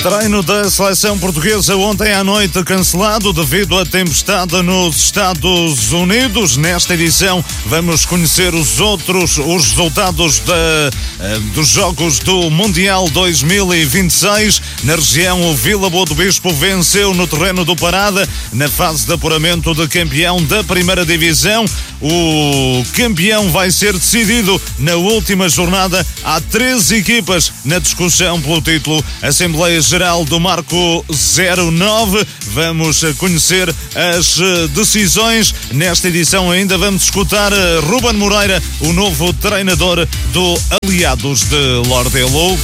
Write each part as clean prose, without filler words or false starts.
Treino da seleção portuguesa ontem à noite cancelado devido à tempestade nos Estados Unidos. Nesta edição vamos conhecer os resultados dos jogos do Mundial 2026. Na região, o Vila Boa do Bispo venceu no terreno do Parada na fase de apuramento de campeão da primeira divisão. O campeão vai ser decidido na última jornada. Há 13 equipas na discussão pelo título. Assembleia Geral do Marco 09. Vamos conhecer as decisões. Nesta edição ainda vamos escutar Ruben Moreira, o novo treinador do Aliados de Lordelo.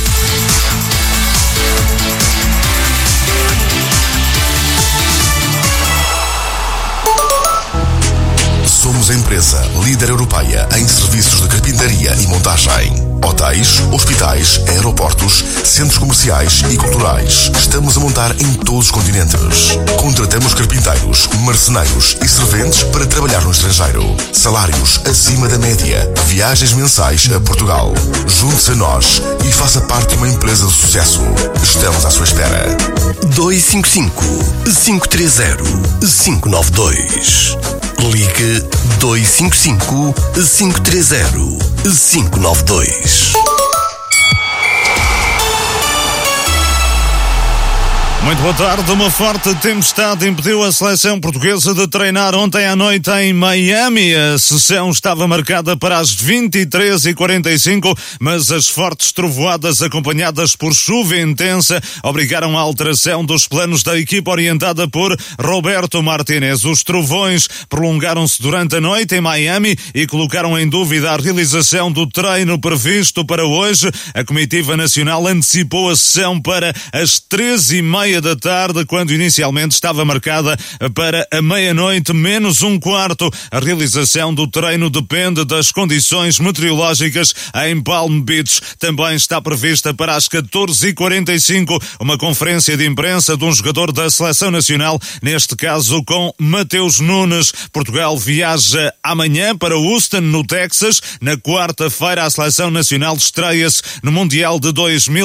Somos a empresa líder europeia em serviços de carpintaria e montagem. Hotéis, hospitais, aeroportos, centros comerciais e culturais. Estamos a montar em todos os continentes. Contratamos carpinteiros, marceneiros e serventes para trabalhar no estrangeiro. Salários acima da média. Viagens mensais a Portugal. Junte-se a nós e faça parte de uma empresa de sucesso. Estamos à sua espera. 255-530-592. Ligue 255-530-592. Muito boa tarde. Uma forte tempestade impediu a seleção portuguesa de treinar ontem à noite em Miami. A sessão estava marcada para as 23h45, mas as fortes trovoadas acompanhadas por chuva intensa obrigaram à alteração dos planos da equipa orientada por Roberto Martínez. Os trovões prolongaram-se durante a noite em Miami e colocaram em dúvida a realização do treino previsto para hoje. A comitiva nacional antecipou a sessão para as 13h30 da tarde, quando inicialmente estava marcada para a meia-noite menos um quarto. A realização do treino depende das condições meteorológicas em Palm Beach. Também está prevista para as 14h45 uma conferência de imprensa de um jogador da seleção nacional, neste caso com Mateus Nunes. Portugal viaja amanhã para Houston, no Texas. Na quarta-feira, a seleção nacional estreia-se no Mundial de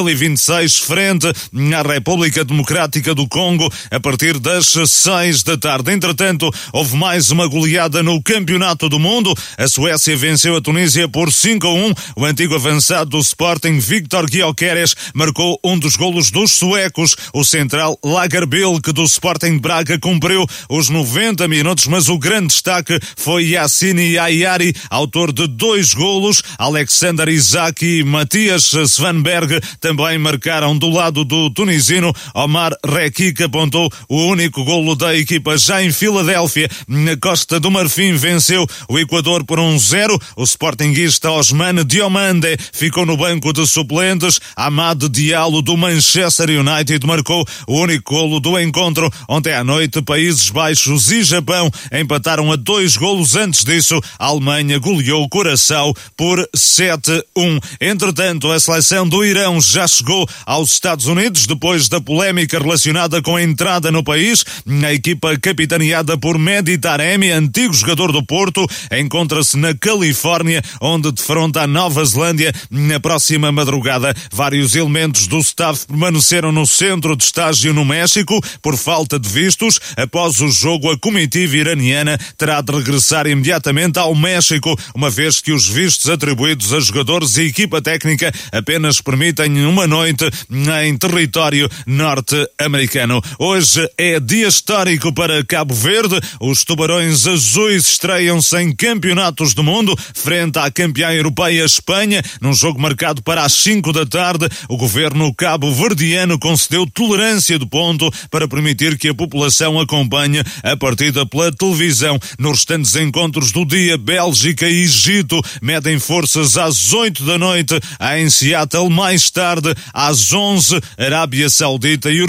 2026 frente à República Democrática do Congo a partir das 6 da tarde. Entretanto, houve mais uma goleada no Campeonato do Mundo. A Suécia venceu a Tunísia por 5-1. O antigo avançado do Sporting, Victor Gyökeres, marcou um dos golos dos suecos. O central Lagerbielke do Sporting Braga cumpriu os 90 minutos, mas o grande destaque foi Yassine Ayari, autor de 2 golos. Alexander Isak e Matias Svanberg também marcaram do lado do tunisino. Omar Rekik apontou o único golo da equipa. Já em Filadélfia, na Costa do Marfim, venceu o Equador por 1-0. O sportinguista Osman Diomande ficou no banco de suplentes. Amad Diallo do Manchester United marcou o único golo do encontro. Ontem à noite, Países Baixos e Japão empataram a 2 golos. Antes disso, a Alemanha goleou Curaçao por 7-1. Entretanto, a seleção do Irão já chegou aos Estados Unidos depois da polémica relacionada com a entrada no país. A equipa capitaneada por Mehdi Taremi, antigo jogador do Porto, encontra-se na Califórnia, onde defronta a Nova Zelândia na próxima madrugada. Vários elementos do staff permaneceram no centro de estágio no México por falta de vistos. Após o jogo, a comitiva iraniana terá de regressar imediatamente ao México, uma vez que os vistos atribuídos a jogadores e equipa técnica apenas permitem uma noite em território norte-americano. Hoje é dia histórico para Cabo Verde. Os Tubarões Azuis estreiam-se em campeonatos do mundo frente à campeã europeia Espanha, num jogo marcado para as 5 da tarde. O governo cabo-verdiano concedeu tolerância de ponto para permitir que a população acompanhe a partida pela televisão. Nos restantes encontros do dia, Bélgica e Egito medem forças às 8 da noite em Seattle. Mais tarde, às 11, Arábia Saudita e Uruguai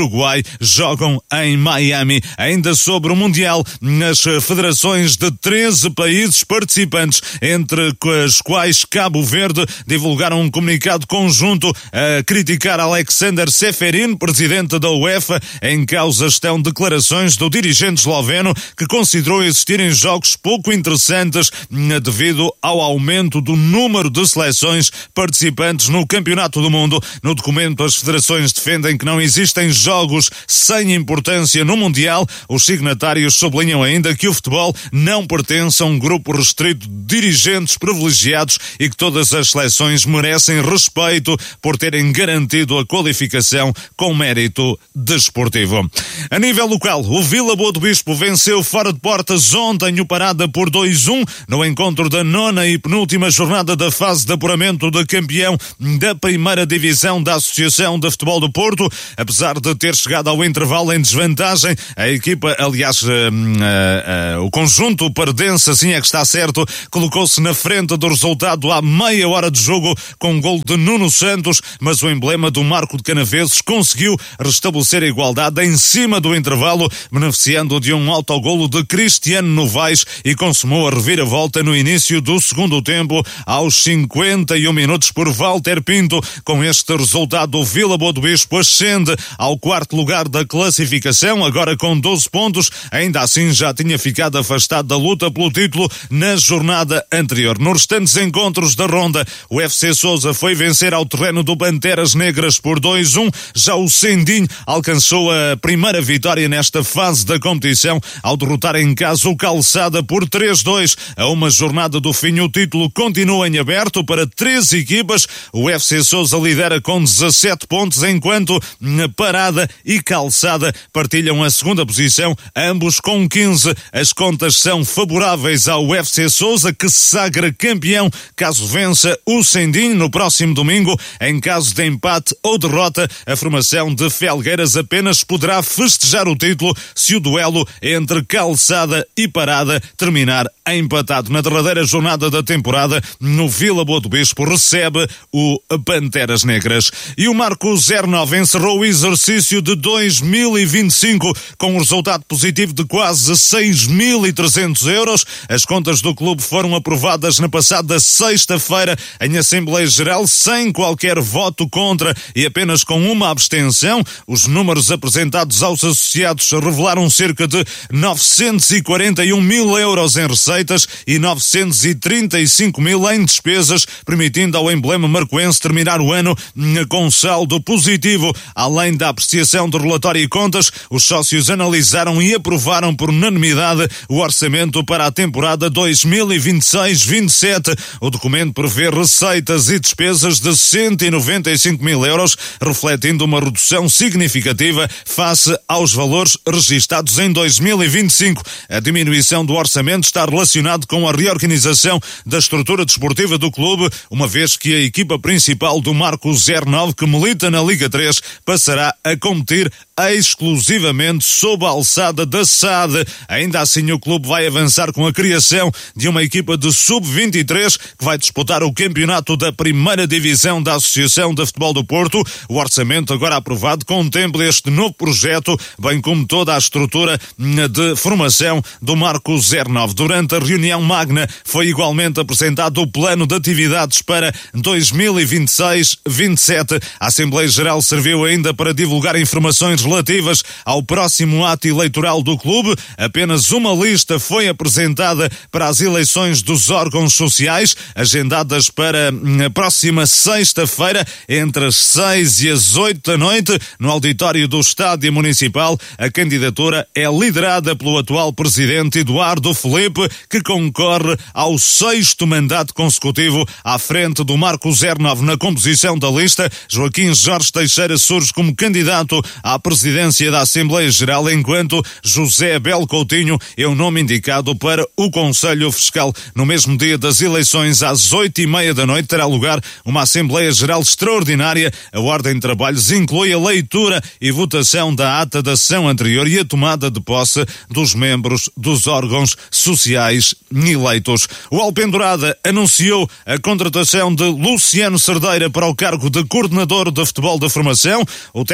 Uruguai jogam em Miami. Ainda sobre o Mundial, as federações de 13 países participantes, entre as quais Cabo Verde, divulgaram um comunicado conjunto a criticar Alexander Seferin, presidente da UEFA. Em causa estão declarações do dirigente esloveno que considerou existirem jogos pouco interessantes devido ao aumento do número de seleções participantes no Campeonato do Mundo. No documento, as federações defendem que não existem jogos sem importância no Mundial. Os signatários sublinham ainda que o futebol não pertence a um grupo restrito de dirigentes privilegiados e que todas as seleções merecem respeito por terem garantido a qualificação com mérito desportivo. A nível local, o Vila Boa do Bispo venceu fora de portas ontem o Parada por 2-1 no encontro da 9ª e penúltima jornada da fase de apuramento de campeão da primeira divisão da Associação de Futebol do Porto. Apesar de ter chegado ao intervalo em desvantagem, a equipa, aliás, o conjunto paredense, assim é que está certo, colocou-se na frente do resultado à meia hora de jogo com um gol de Nuno Santos, mas o emblema do Marco de Canaveses conseguiu restabelecer a igualdade em cima do intervalo, beneficiando de um autogolo de Cristiano Novaes, e consumou a reviravolta no início do segundo tempo, aos 51 minutos, por Walter Pinto. Com este resultado, o Vila Boa do Bispo ascende ao 4º lugar da classificação, agora com 12 pontos. Ainda assim, já tinha ficado afastado da luta pelo título na jornada anterior. Nos restantes encontros da ronda, o FC Sousa foi vencer ao terreno do Panteras Negras por 2-1. Já o Sendinho alcançou a primeira vitória nesta fase da competição ao derrotar em casa o Calçada por 3-2. A uma jornada do fim, o título continua em aberto para 3 equipas. O FC Sousa lidera com 17 pontos, enquanto Parada e Calçada partilham a segunda posição, ambos com 15. As contas são favoráveis ao FC Sousa, que se sagra campeão caso vença o Sendinho no próximo domingo. Em caso de empate ou derrota, a formação de Felgueiras apenas poderá festejar o título se o duelo entre Calçada e Parada terminar empatado. Na derradeira jornada da temporada, no Vila Boa do Bispo recebe o Panteras Negras. E o Marco 09 encerrou o exercício de 2025 com um resultado positivo de quase 6.300 euros. As contas do clube foram aprovadas na passada sexta-feira em Assembleia Geral, sem qualquer voto contra e apenas com uma abstenção. Os números apresentados aos associados revelaram cerca de 941 mil euros em receitas e 935 mil em despesas, permitindo ao emblema marcoense terminar o ano com saldo positivo. Além da apreciação do relatório e contas, os sócios analisaram e aprovaram por unanimidade o orçamento para a temporada 2026-27. O documento prevê receitas e despesas de 195 mil euros, refletindo uma redução significativa face aos valores registados em 2025. A diminuição do orçamento está relacionado com a reorganização da estrutura desportiva do clube, uma vez que a equipa principal do Marco 09, que milita na Liga 3, passará a competir exclusivamente sob a alçada da SAD. Ainda assim, o clube vai avançar com a criação de uma equipa de sub-23 que vai disputar o campeonato da primeira divisão da Associação de Futebol do Porto. O orçamento agora aprovado contempla este novo projeto, bem como toda a estrutura de formação do Marco 09. Durante a reunião magna foi igualmente apresentado o plano de atividades para 2026-27. A Assembleia Geral serviu ainda para divulgar informações relativas ao próximo ato eleitoral do clube. Apenas uma lista foi apresentada para as eleições dos órgãos sociais, agendadas para a próxima sexta-feira, entre as 6 e as 8 da noite, no auditório do Estádio Municipal. A candidatura é liderada pelo atual presidente Eduardo Felipe, que concorre ao 6º mandato consecutivo à frente do Marco 09. Na composição da lista, Joaquim Jorge Teixeira surge como candidato à presidência da Assembleia Geral, enquanto José Abel Coutinho é o nome indicado para o Conselho Fiscal. No mesmo dia das eleições, às 8h30 da noite, terá lugar uma Assembleia Geral extraordinária. A ordem de trabalhos inclui a leitura e votação da ata da sessão anterior e a tomada de posse dos membros dos órgãos sociais eleitos. O Alpendurada anunciou a contratação de Luciano Cerdeira para o cargo de coordenador de futebol da formação. O técnico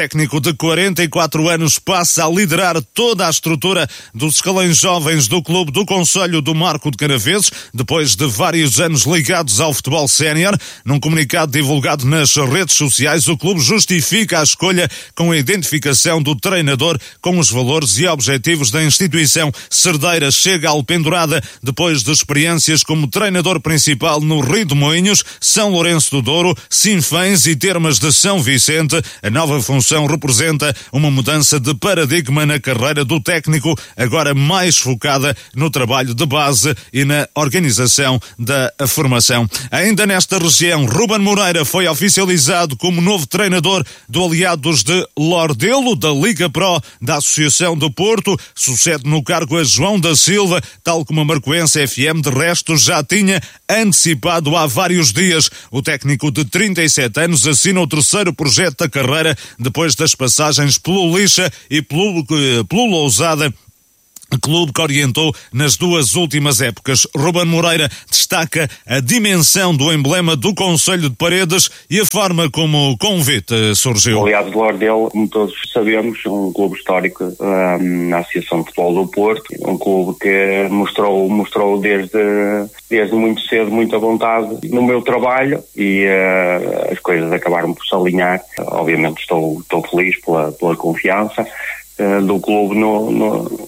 de 44 anos passa a liderar toda a estrutura dos escalões jovens do clube do Concelho do Marco de Canaveses, depois de vários anos ligados ao futebol sénior. Num comunicado divulgado nas redes sociais, o clube justifica a escolha com a identificação do treinador com os valores e objetivos da instituição. Cerdeira chega à Alpendurada depois de experiências como treinador principal no Rio de Moinhos, São Lourenço do Douro, Sinfãs e Termas de São Vicente. A nova função representa uma mudança de paradigma na carreira do técnico, agora mais focada no trabalho de base e na organização da formação. Ainda nesta região, Ruben Moreira foi oficializado como novo treinador do Aliados de Lordelo, da Liga Pro da Associação do Porto. Sucede no cargo a João da Silva, tal como a Marcoense FM de resto já tinha antecipado há vários dias. O técnico de 37 anos assina o terceiro projeto da carreira depois das passagens pelo Lixa e pelo Lousada, clube que orientou nas duas últimas épocas. Ruben Moreira destaca a dimensão do emblema do Concelho de Paredes e a forma como o convite surgiu. Aliás, de Lordelo, como todos sabemos, um clube histórico na Associação de Futebol do Porto, um clube que mostrou desde muito cedo muita vontade no meu trabalho e as coisas acabaram por se alinhar. Obviamente estou feliz pela confiança do clube no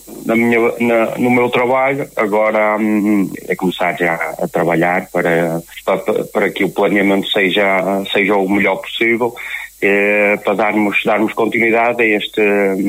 meu trabalho. Agora é começar já a trabalhar para que o planeamento seja o melhor possível, para darmos continuidade a este,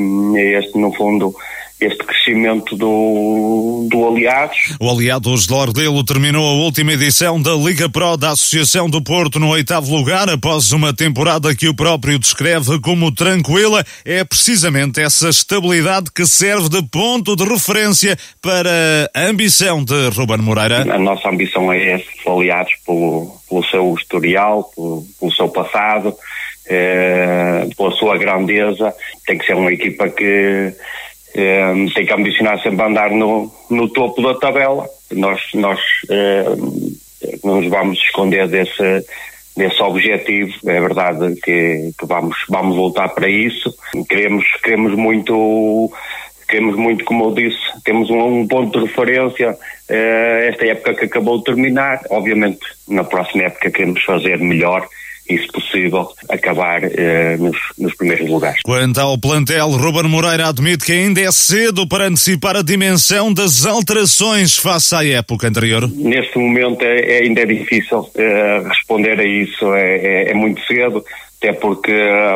no fundo, este crescimento do Aliados. O Aliados de Lordelo terminou a última edição da Liga Pro da Associação do Porto no 8º lugar, após uma temporada que o próprio descreve como tranquila. É precisamente essa estabilidade que serve de ponto de referência para a ambição de Ruben Moreira. A nossa ambição é essa, Aliados, pelo seu historial, pelo seu passado, pela sua grandeza. Tem que ser uma equipa que tem que ambicionar sempre andar no topo da tabela. Nós não nos vamos esconder desse objetivo. É verdade que vamos voltar para isso. Queremos muito, como eu disse, temos um ponto de referência, esta época que acabou de terminar. Obviamente na próxima época queremos fazer melhor e, se possível, acabar nos primeiros lugares. Quanto ao plantel, Ruben Moreira admite que ainda é cedo para antecipar a dimensão das alterações face à época anterior. Neste momento ainda é difícil responder a isso, é muito cedo, até porque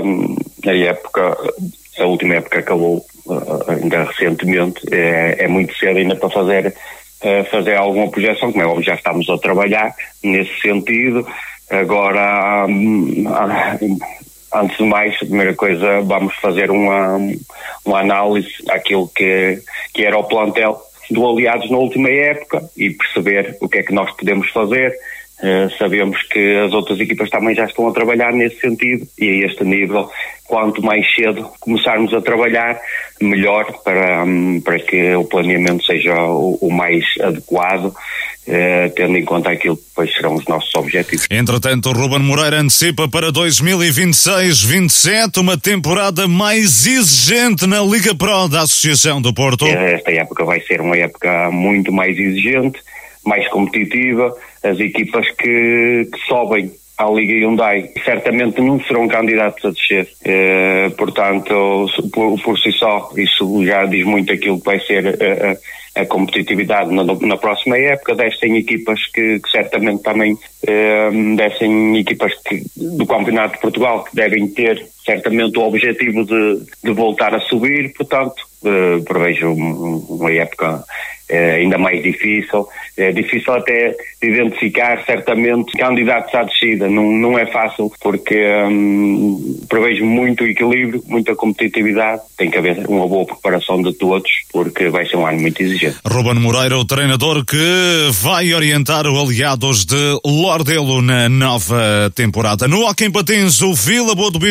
a última época acabou ainda recentemente, é muito cedo ainda para fazer alguma projeção, como é óbvio, já estamos a trabalhar nesse sentido. Agora, antes de mais, a primeira coisa, vamos fazer uma análise àquilo que era o plantel do Aliados na última época e perceber o que é que nós podemos fazer. Sabemos que as outras equipas também já estão a trabalhar nesse sentido e a este nível, quanto mais cedo começarmos a trabalhar, melhor para que o planeamento seja o mais adequado, tendo em conta aquilo que depois serão os nossos objetivos. Entretanto, o Ruben Moreira antecipa para 2026-27 uma temporada mais exigente na Liga Pro da Associação do Porto. Esta época vai ser uma época muito mais exigente, mais competitiva. As equipas que sobem à Liga Hyundai certamente não serão candidatos a descer. Portanto, por si só, isso já diz muito aquilo que vai ser a competitividade na próxima época. Descem equipas que certamente também descem equipas do Campeonato de Portugal que devem ter certamente o objetivo de voltar a subir. Portanto, prevejo uma época ainda mais difícil. É difícil até identificar certamente candidatos à descida. Não é fácil porque prevejo muito equilíbrio, muita competitividade. Tem que haver uma boa preparação de todos porque vai ser um ano muito exigente. Ruben Moreira, o treinador que vai orientar o Aliados de Lordelo na nova temporada. No hóquei em patins, o Vila Boa do Bispo empatou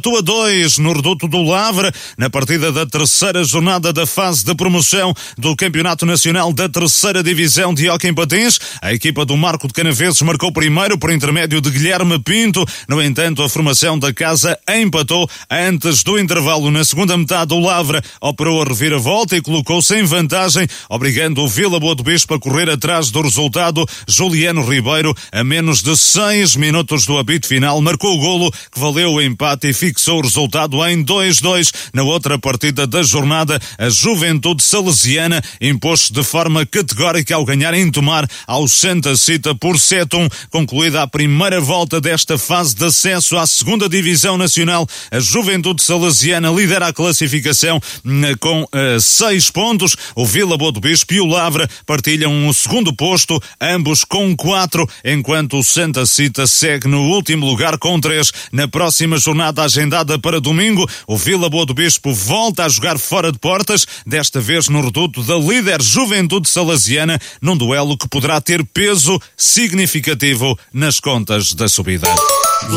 empatou a 2 no reduto do Lavra, na partida da terceira jornada da fase de promoção do Campeonato Nacional da Terceira Divisão de Hóquei em Patins. A equipa do Marco de Canaveses marcou primeiro por intermédio de Guilherme Pinto. No entanto, a formação da casa empatou antes do intervalo. Na segunda metade, o Lavra operou a reviravolta e colocou-se em vantagem, obrigando o Vila Boa do Bispo a correr atrás do resultado. Juliano Ribeiro, a menos de 6 minutos do apito final, marcou o golo que valeu o empate e fixou o resultado em 2-2. Na outra partida da jornada, a Juventude Salesiana impôs-se de forma categórica ao ganhar em Tomar ao Santa Cita por 7-1. Concluída a primeira volta desta fase de acesso à segunda Divisão Nacional, a Juventude Salesiana lidera a classificação com 6 pontos. O Vila Boa do Bispo e o Lavra partilham o segundo posto, ambos com 4, enquanto o Santa Cita segue no último lugar com 3. Na próxima jornada agendada para domingo, o Vila Boa do Bispo volta a jogar fora de portas, desta vez no reduto da líder Juventude Salesiana, num duelo que poderá ter peso significativo nas contas da subida.